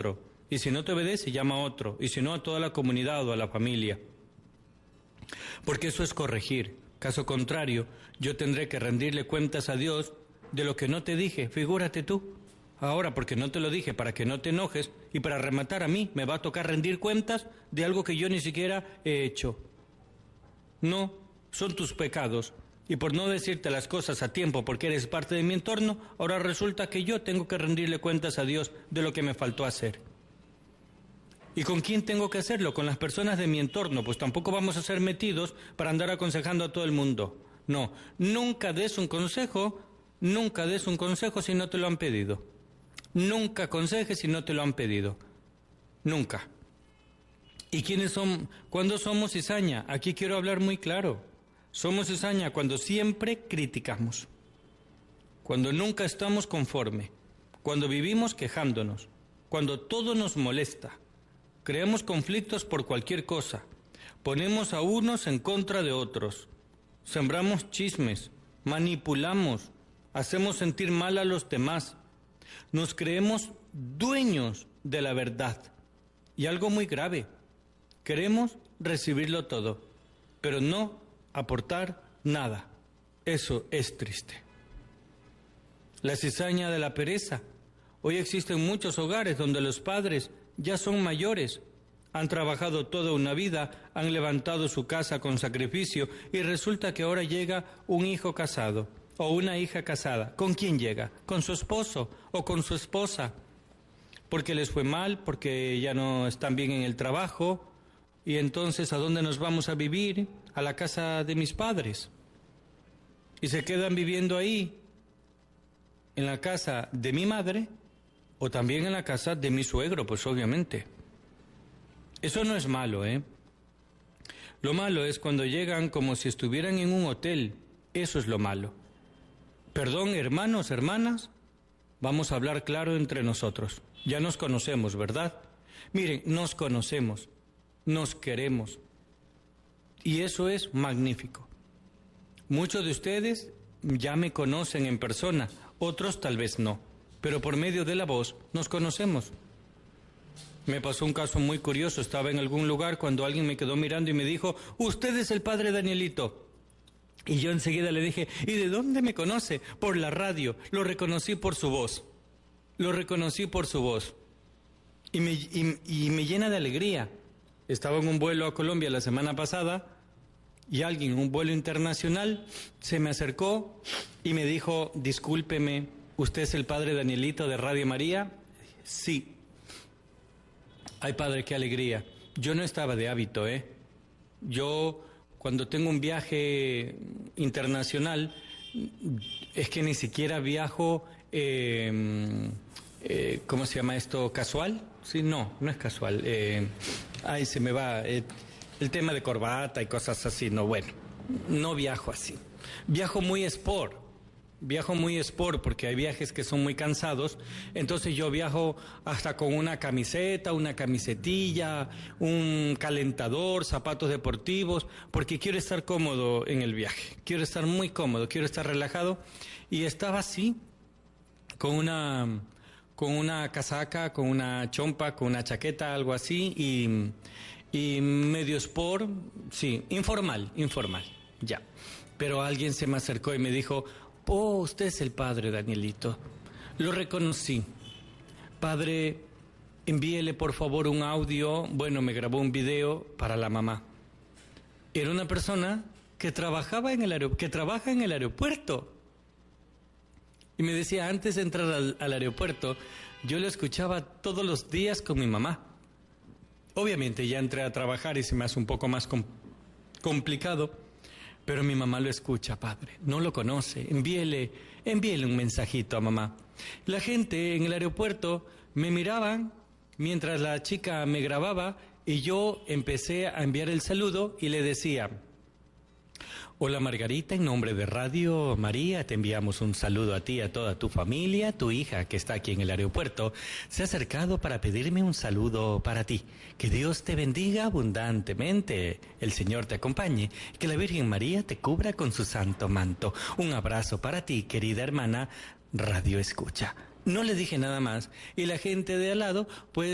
otro. Y si no te obedece, llama a otro. Y si no, a toda la comunidad o a la familia. Porque eso es corregir. Caso contrario, yo tendré que rendirle cuentas a Dios de lo que no te dije. Figúrate tú. Ahora, porque no te lo dije, para que no te enojes, y para rematar a mí, me va a tocar rendir cuentas de algo que yo ni siquiera he hecho. No, son tus pecados. Y por no decirte las cosas a tiempo porque eres parte de mi entorno, ahora resulta que yo tengo que rendirle cuentas a Dios de lo que me faltó hacer. ¿Y con quién tengo que hacerlo? Con las personas de mi entorno, pues tampoco vamos a ser metidos para andar aconsejando a todo el mundo. No, nunca des un consejo si no te lo han pedido. Nunca aconsejes si no te lo han pedido. Nunca. ¿Y quiénes son? ¿Cuándo somos cizaña? Aquí quiero hablar muy claro. Somos cizaña cuando siempre criticamos, cuando nunca estamos conforme, cuando vivimos quejándonos, cuando todo nos molesta, creamos conflictos por cualquier cosa, ponemos a unos en contra de otros, sembramos chismes, manipulamos, hacemos sentir mal a los demás, nos creemos dueños de la verdad. Y algo muy grave, queremos recibirlo todo, pero no aportar nada. Eso es triste. La cizaña de la pereza. Hoy existen muchos hogares donde los padres ya son mayores, han trabajado toda una vida, han levantado su casa con sacrificio y resulta que ahora llega un hijo casado o una hija casada. ¿Con quién llega? ¿Con su esposo o con su esposa? Porque les fue mal, porque ya no están bien en el trabajo. Y entonces, ¿a dónde nos vamos a vivir? A la casa de mis padres. Y se quedan viviendo ahí, en la casa de mi madre, o también en la casa de mi suegro, pues obviamente. Eso no es malo, ¿eh? Lo malo es cuando llegan como si estuvieran en un hotel. Eso es lo malo. Perdón, hermanos, hermanas, vamos a hablar claro entre nosotros. Ya nos conocemos, ¿verdad? Miren, nos conocemos, nos queremos. Y eso es magnífico. Muchos de ustedes ya me conocen en persona, otros tal vez no, pero por medio de la voz nos conocemos. Me pasó un caso muy curioso, estaba en algún lugar cuando alguien me quedó mirando y me dijo, usted es el padre Danielito. Y yo enseguida le dije, ¿y de dónde me conoce? Por la radio, lo reconocí por su voz. Lo reconocí por su voz. Y me llena de alegría. Estaba en un vuelo a Colombia la semana pasada y alguien en un vuelo internacional se me acercó y me dijo, discúlpeme, ¿usted es el padre Danielito de Radio María? Sí. Ay, padre, qué alegría. Yo no estaba de hábito, ¿eh? Yo, cuando tengo un viaje internacional, es que ni siquiera viajo, ¿cómo se llama esto? ¿Casual? Sí, no es casual. Ay, se me va el tema de corbata y cosas así. No, bueno, no viajo así. Viajo muy sport porque hay viajes que son muy cansados, entonces yo viajo hasta con una camiseta, una camisetilla, un calentador, zapatos deportivos, porque quiero estar cómodo en el viaje, quiero estar muy cómodo, quiero estar relajado, y estaba así, con una casaca, con una chompa, con una chaqueta, algo así, y medio sport, sí, informal, ya. Pero alguien se me acercó y me dijo, oh, usted es el padre Danielito. Lo reconocí. Padre, envíele por favor un audio. Bueno, me grabó un video para la mamá. Era una persona que trabaja en el aeropuerto. Y me decía, antes de entrar al aeropuerto, yo lo escuchaba todos los días con mi mamá. Obviamente ya entré a trabajar y se me hace un poco más complicado. Pero mi mamá lo escucha, padre, no lo conoce, envíele un mensajito a mamá. La gente en el aeropuerto me miraban mientras la chica me grababa y yo empecé a enviar el saludo y le decía, hola Margarita, en nombre de Radio María te enviamos un saludo a ti, a toda tu familia. Tu hija, que está aquí en el aeropuerto, se ha acercado para pedirme un saludo para ti. Que Dios te bendiga abundantemente, el Señor te acompañe, que la Virgen María te cubra con su santo manto. Un abrazo para ti, querida hermana Radio Escucha. No le dije nada más y la gente de al lado, pues